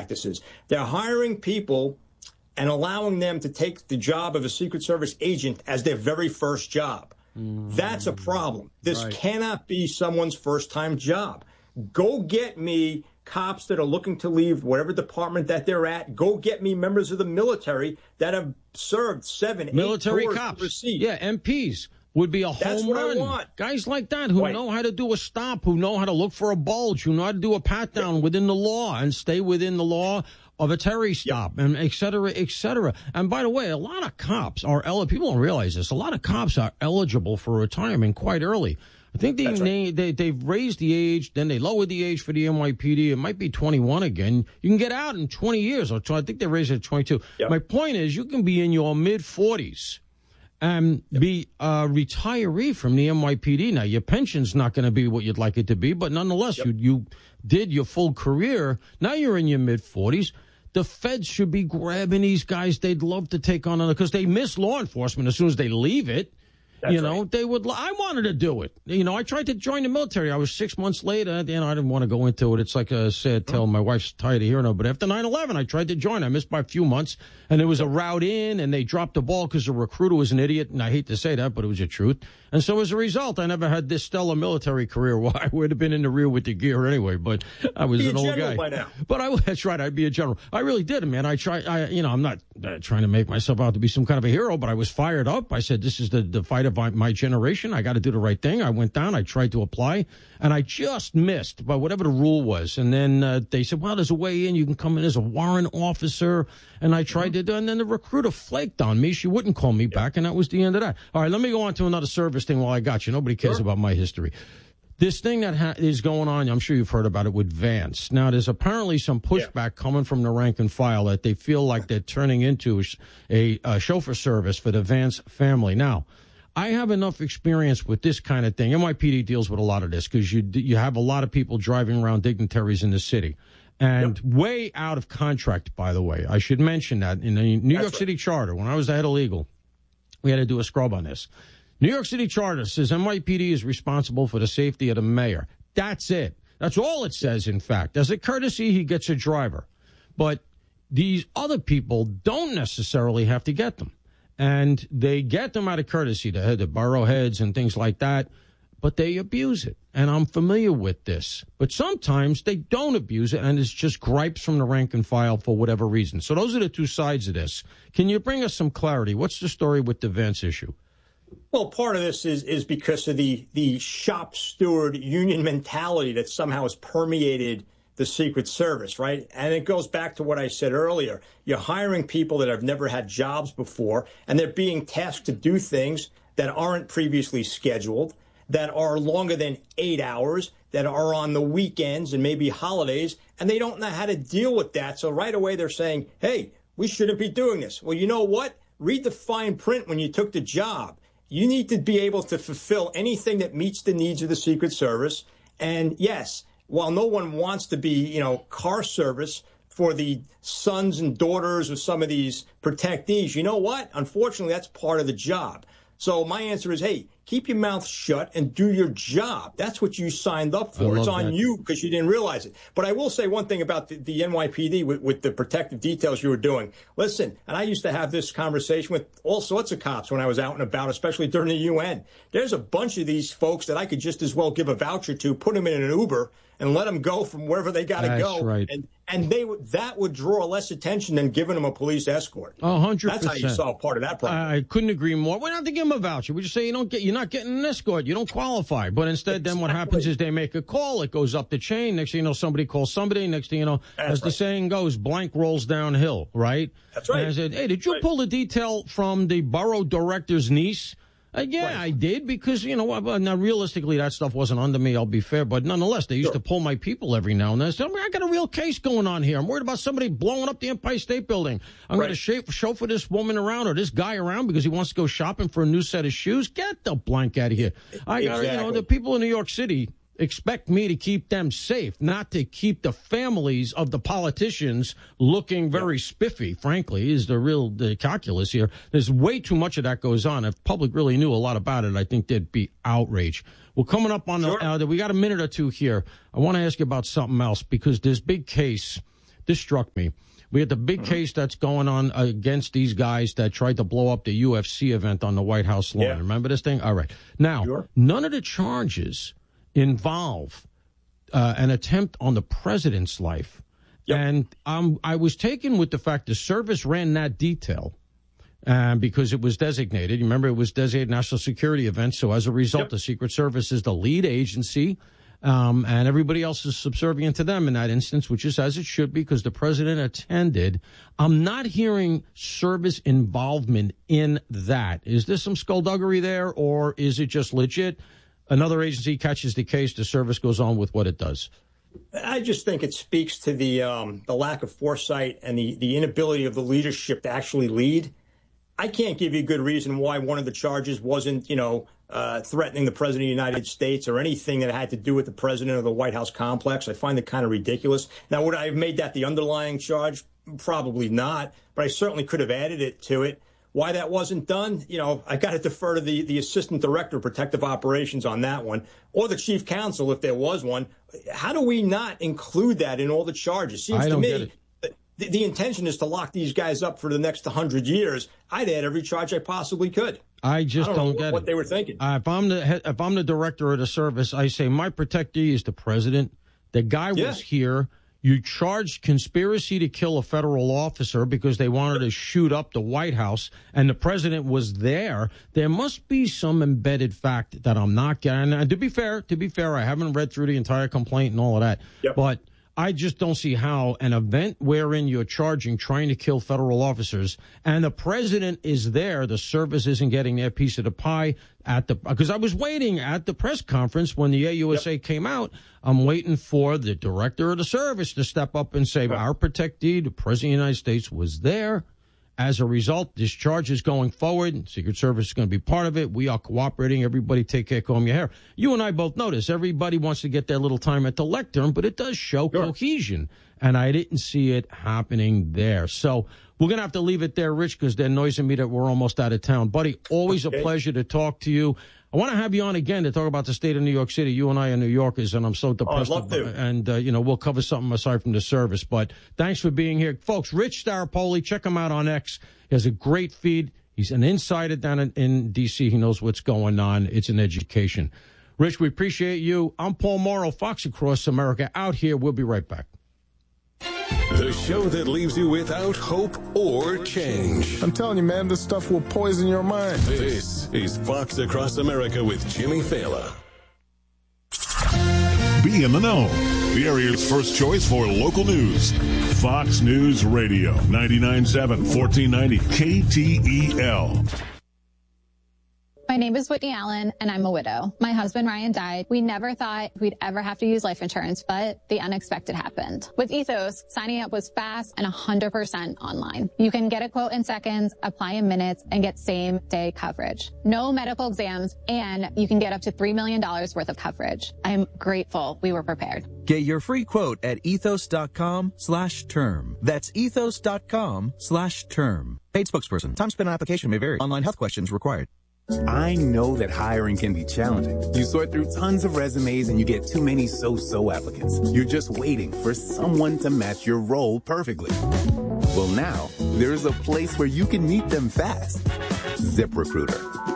practices. They're hiring people and allowing them to take the job of a Secret Service agent as their very first job. That's a problem. This cannot be someone's first-time job. Go get me cops that are looking to leave whatever department that they're at. Go get me members of the military that have served 7, 8 military cops. Yeah, MPs would be a home run. I want. Guys like that who know how to do a stop, who know how to look for a bulge, who know how to do a pat-down within the law and stay within the law of a Terry stop, and et cetera, et cetera. And by the way, a lot of cops are people don't realize this. A lot of cops are eligible for retirement quite early. I think they've raised the age, then they lowered the age for the NYPD. It might be 21 again. You can get out in 20 years. I think they raised it to 22. Yep. My point is, you can be in your mid-40s and be a retiree from the NYPD. Now, your pension's not going to be what you'd like it to be, but nonetheless, you did your full career. Now you're in your mid-40s. The feds should be grabbing these guys. They'd love to take on because they miss law enforcement as soon as they leave it. They would. I wanted to do it. I tried to join the military. I was 6 months later. I didn't want to go into it. It's like a sad tale. My wife's tired of hearing it. But after 9/11, I tried to join. I missed by a few months, and there was a route in, and they dropped the ball because the recruiter was an idiot. And I hate to say that, but it was the truth. And so as a result, I never had this stellar military career. Well, I would have been in the rear with the gear anyway. But I was an old guy. By now. But that's right. I'd be a general. I really did, man. I'm not trying to make myself out to be some kind of a hero, but I was fired up. I said, this is the fight of my generation. I got to do the right thing. I went down. I tried to apply, and I just missed by whatever the rule was. And then they said, well, there's a way in. You can come in as a warrant officer. And I tried to do, and then the recruiter flaked on me. She wouldn't call me back, and that was the end of that. All right, let me go on to another service thing while I got you. Nobody cares about my history. This thing that is going on, I'm sure you've heard about it with Vance. Now, there's apparently some pushback coming from the rank and file that they feel like they're turning into a chauffeur service for the Vance family. Now, I have enough experience with this kind of thing. NYPD deals with a lot of this because you have a lot of people driving around dignitaries in the city. And way out of contract, by the way. I should mention that in the New York City Charter, when I was the head of legal, we had to do a scrub on this. New York City Charter says NYPD is responsible for the safety of the mayor. That's it. That's all it says, in fact. As a courtesy, he gets a driver. But these other people don't necessarily have to get them. And they get them out of courtesy, the borough heads and things like that. But they abuse it, and I'm familiar with this. But sometimes they don't abuse it, and it's just gripes from the rank and file for whatever reason. So those are the two sides of this. Can you bring us some clarity? What's the story with the Vance issue? Well, part of this is because of the shop steward union mentality that somehow has permeated the Secret Service, right? And it goes back to what I said earlier. You're hiring people that have never had jobs before, and they're being tasked to do things that aren't previously scheduled, that are longer than 8 hours, that are on the weekends and maybe holidays, and they don't know how to deal with that. So right away they're saying, hey, we shouldn't be doing this. Well, you know what? Read the fine print when you took the job. You need to be able to fulfill anything that meets the needs of the Secret Service. And yes, while no one wants to be, car service for the sons and daughters of some of these protectees, you know what? Unfortunately, that's part of the job. So my answer is, hey, keep your mouth shut and do your job. That's what you signed up for. It's on you because you didn't realize it. But I will say one thing about the NYPD with the protective details you were doing. Listen, and I used to have this conversation with all sorts of cops when I was out and about, especially during the UN. There's a bunch of these folks that I could just as well give a voucher to, put them in an Uber, and let them go from wherever they got to go. Right. And that would draw less attention than giving them a police escort. 100%. That's how you solve part of that problem. I couldn't agree more. We don't have to give them a voucher. We just say you're not getting an escort. You don't qualify. But instead, then what happens is they make a call. It goes up the chain. Next thing you know, somebody calls somebody. Next thing you know, the saying goes, blank rolls downhill, right? That's right. And I said, hey, did you pull the detail from the borough director's niece? Yeah, I did, because, now realistically, that stuff wasn't under me, I'll be fair, but nonetheless, they used to pull my people every now and then. So, I got a real case going on here. I'm worried about somebody blowing up the Empire State Building. I'm going to chauffeur this woman around or this guy around because he wants to go shopping for a new set of shoes. Get the blank out of here. I got, the people in New York City expect me to keep them safe, not to keep the families of the politicians looking very spiffy, frankly, is the calculus here. There's way too much of that goes on. If public really knew a lot about it, I think there'd be outrage. Well, coming up on we got a minute or two here. I want to ask you about something else, because this big case this struck me. We had the big case that's going on against these guys that tried to blow up the UFC event on the White House lawn. Yeah. Remember this thing? All right. Now, none of the charges involve an attempt on the president's life. Yep. And I was taken with the fact the service ran that detail because it was designated. You remember, it was designated national security event. So as a result, the Secret Service is the lead agency. And everybody else is subservient to them in that instance, which is as it should be because the president attended. I'm not hearing service involvement in that. Is there some skullduggery there, or is it just legit? Another agency catches the case, the service goes on with what it does. I just think it speaks to the lack of foresight and the inability of the leadership to actually lead. I can't give you a good reason why one of the charges wasn't, threatening the president of the United States or anything that had to do with the president of the White House complex. I find it kind of ridiculous. Now, would I have made that the underlying charge? Probably not, but I certainly could have added it to it. Why that wasn't done, I got to defer to the assistant director of protective operations on that one, or the chief counsel if there was one. How do we not include that in all the charges? Seems to me the intention is to lock these guys up for the next 100 years. I'd add every charge I possibly could. I just don't get what they were thinking. If I'm the director of the service, I say my protectee is the president. The guy was here. You charged conspiracy to kill a federal officer because they wanted to shoot up the White House, and the president was there. There must be some embedded fact that I'm not getting. And to be fair, I haven't read through the entire complaint and all of that. Yep. But I just don't see how an event wherein you're trying to kill federal officers and the president is there, the service isn't getting their piece of the pie because I was waiting at the press conference when the AUSA came out. I'm waiting for the director of the service to step up and say, our protectee, the president of the United States, was there. As a result, this charge is going forward. Secret Service is going to be part of it. We are cooperating. Everybody take care, comb your hair. You and I both notice everybody wants to get their little time at the lectern, but it does show cohesion. And I didn't see it happening there. So we're going to have to leave it there, Rich, because they're noising me that we're almost out of town. Buddy, always a pleasure to talk to you. I want to have you on again to talk about the state of New York City. You and I are New Yorkers, and I'm so depressed. I'd love to. And, we'll cover something aside from the service. But thanks for being here. Folks, Rich Staropoli, check him out on X. He has a great feed. He's an insider down in D.C. He knows what's going on. It's an education. Rich, we appreciate you. I'm Paul Morrow, Fox Across America, out here. We'll be right back. The show that leaves you without hope or change. I'm telling you, man, this stuff will poison your mind. This is Fox Across America with Jimmy Fallon. Be in the know. The area's first choice for local news. Fox News Radio, 99.7, 1490 KTEL. My name is Whitney Allen, and I'm a widow. My husband, Ryan, died. We never thought we'd ever have to use life insurance, but the unexpected happened. With Ethos, signing up was fast and 100% online. You can get a quote in seconds, apply in minutes, and get same-day coverage. No medical exams, and you can get up to $3 million worth of coverage. I'm grateful we were prepared. Get your free quote at ethos.com/term. That's ethos.com/term. Paid spokesperson. Time spent on application may vary. Online health questions required. I know that hiring can be challenging. You sort through tons of resumes and you get too many so-so applicants. You're just waiting for someone to match your role perfectly. Well, now, there's a place where you can meet them fast. ZipRecruiter.